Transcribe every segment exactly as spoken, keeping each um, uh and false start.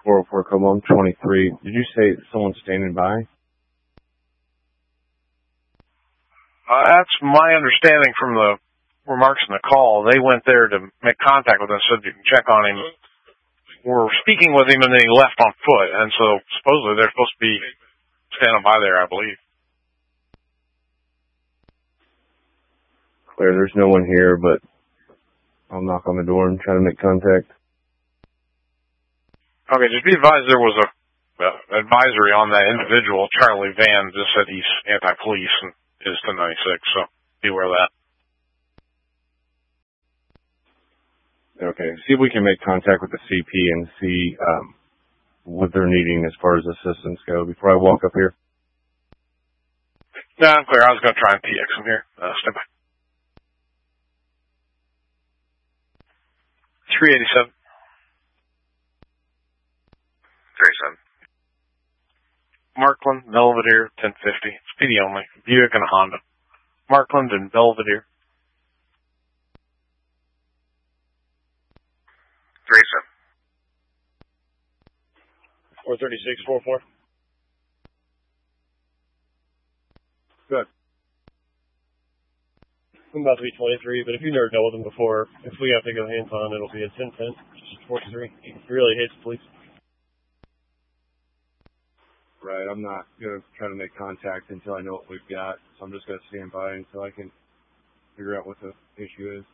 four oh four Como, twenty-three. Did you say someone's standing by? Uh, that's my understanding from the remarks in the call. They went there to make contact with us, said you can check on him. We're speaking with him, and then he left on foot, and so supposedly they're supposed to be standing by there, I believe. Clear, there's no one here, but I'll knock on the door and try to make contact. Okay, just be advised there was a uh, advisory on that individual, Charlie Van, just said he's anti-police and is ten ninety-six, so be aware of that. Okay, see if we can make contact with the C P and see um, what they're needing as far as assistance go before I walk up here. No, I'm clear. I was going to try and T X him here. Uh, step by. three eighty-seven. three eighty-seven. Markland, Belvedere, ten fifty. It's P D only. Buick and a Honda. Markland and Belvedere. three eighty-seven. four thirty-six, four four. Good. I'm about to be twenty-three, but if you've never dealt with them before, if we have to go hands-on, it'll be a ten ten, just forty-three. He really hates the police. Right, I'm not going to try to make contact until I know what we've got, so I'm just going to stand by until I can figure out what the issue is.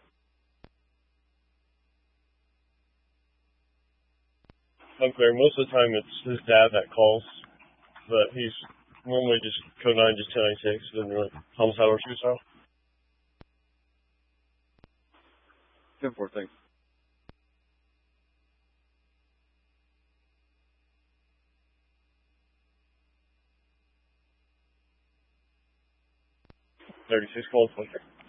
Unclear. Most of the time it's his dad that calls, but he's normally just code nine, just ten ninety-six, doesn't really homicide or suicide. ten four, thanks. thirty-six calls,